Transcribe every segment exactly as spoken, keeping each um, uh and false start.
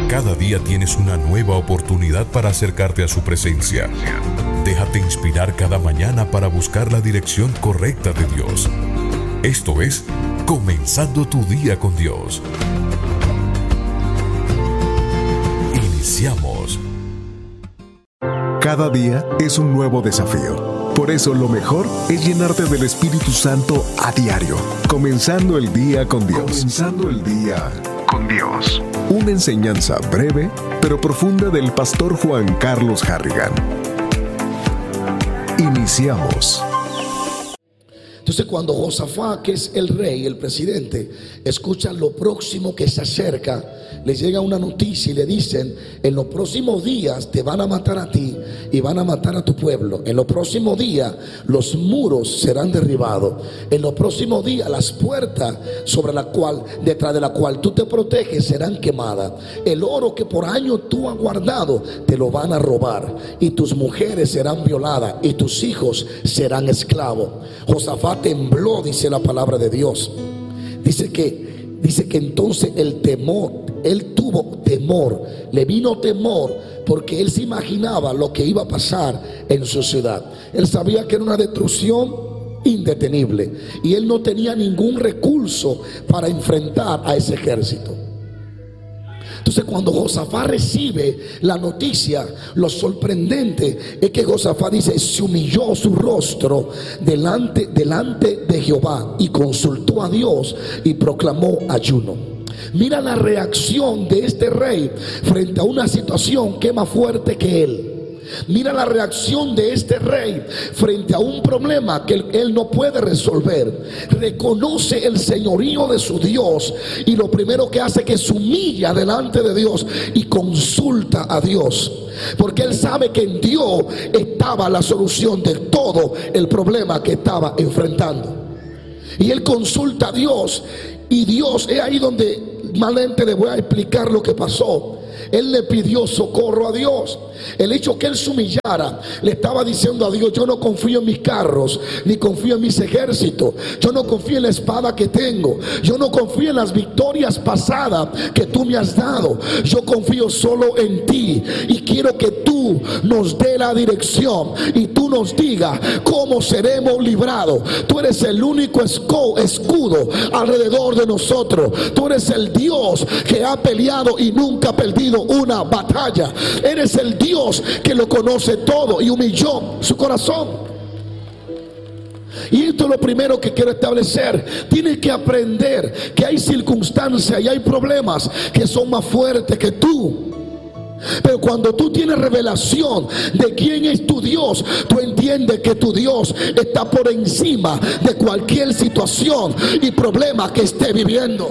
Cada día tienes una nueva oportunidad para acercarte a su presencia. Déjate inspirar cada mañana para buscar la dirección correcta de Dios. Esto es Comenzando tu Día con Dios. Iniciamos. Cada día es un nuevo desafío. Por eso lo mejor es llenarte del Espíritu Santo a diario. Comenzando el día con Dios. Comenzando el día con Dios. Una enseñanza breve pero profunda del pastor Juan Carlos Harrigan. Iniciamos. Entonces, cuando Josafat, que es el rey, el presidente, escucha lo próximo que se acerca, le llega una noticia y le dicen: en los próximos días te van a matar a ti y van a matar a tu pueblo. En los próximos días los muros serán derribados. En los próximos días las puertas sobre la cual, detrás de la cual tú te proteges, serán quemadas. El oro que por años tú has guardado te lo van a robar, y tus mujeres serán violadas y tus hijos serán esclavos. Josafat tembló, dice la palabra de Dios. Dice que, dice que entonces el temor, él tuvo temor, le vino temor, porque él se imaginaba lo que iba a pasar en su ciudad. Él sabía que era una destrucción indetenible y él no tenía ningún recurso para enfrentar a ese ejército. Entonces, cuando Josafat recibe la noticia, lo sorprendente es que Josafat dice: se humilló su rostro delante, delante de Jehová y consultó a Dios y proclamó ayuno. Mira la reacción de este rey frente a una situación que es más fuerte que él. Mira la reacción de este rey frente a un problema que él, él no puede resolver. Reconoce el señorío de su Dios y lo primero que hace es que se humilla delante de Dios y consulta a Dios, porque él sabe que en Dios estaba la solución de todo el problema que estaba enfrentando. Y él consulta a Dios, y Dios, es ahí donde más lente le voy a explicar lo que pasó. Él le pidió socorro a Dios. El hecho que él se humillara le estaba diciendo a Dios: yo no confío en mis carros, ni confío en mis ejércitos, yo no confío en la espada que tengo, yo no confío en las victorias pasadas que tú me has dado. Yo confío solo en ti, y quiero que tú nos dé la dirección y tú nos digas cómo seremos librados. Tú eres el único escudo alrededor de nosotros. Tú eres el Dios que ha peleado y nunca ha perdido una batalla. Eres el Dios que lo conoce todo, y humilló su corazón. Y esto es lo primero que quiero establecer. Tienes que aprender que hay circunstancias y hay problemas que son más fuertes que tú. Pero cuando tú tienes revelación de quién es tu Dios, tú entiendes que tu Dios está por encima de cualquier situación y problema que esté viviendo.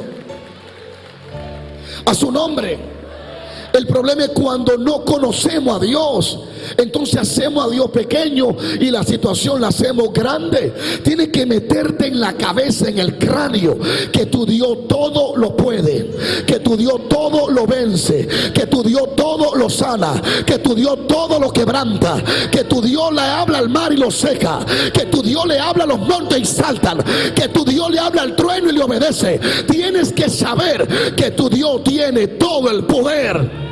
A su nombre. El problema es cuando no conocemos a Dios. Entonces hacemos a Dios pequeño y la situación la hacemos grande. Tienes que meterte en la cabeza, en el cráneo, que tu Dios todo lo puede, que tu Dios todo lo vence, que tu Dios todo lo sana, que tu Dios todo lo quebranta, que tu Dios le habla al mar y lo seca, que tu Dios le habla a los montes y saltan, que tu Dios le habla al trueno y le obedece. Tienes que saber que tu Dios tiene todo el poder.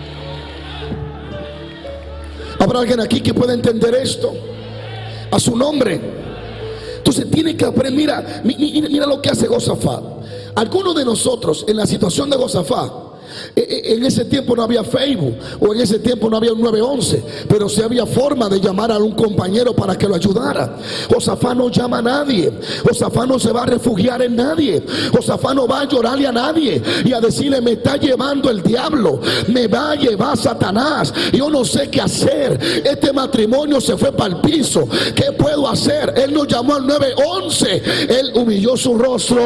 ¿Habrá alguien aquí que pueda entender esto? A su nombre. Entonces tiene que aprender. Mira, mira, mira lo que hace Josafat. Algunos de nosotros, en la situación de Josafat, en ese tiempo no había Facebook, o en ese tiempo no había un nueve once, pero sí había forma de llamar a un compañero para que lo ayudara. Josafat no llama a nadie. Josafat no se va a refugiar en nadie. Josafat no va a llorarle a nadie y a decirle: me está llevando el diablo, me va a llevar Satanás, yo no sé qué hacer, este matrimonio se fue para el piso, ¿qué puedo hacer? Él no llamó al nueve once, él humilló su rostro